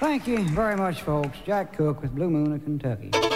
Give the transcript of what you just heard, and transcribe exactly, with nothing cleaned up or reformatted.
Thank you very much, folks. Jack Cook with Blue Moon of Kentucky.